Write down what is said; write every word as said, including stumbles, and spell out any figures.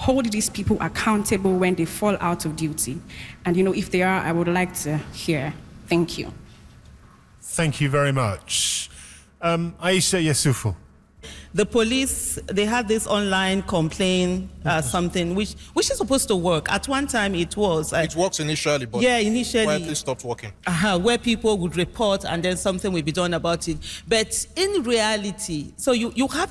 hold these people accountable when they fall out of duty? And, you know, if they are, I would like to hear. Thank you. Thank you very much. Um, Aisha Yesufu. The police, they had this online complaint, uh, something, which which is supposed to work. At one time, it was. Uh, it works initially, but yeah, initially, quietly stopped working. Uh-huh, where people would report and then something will be done about it. But in reality, so you, you have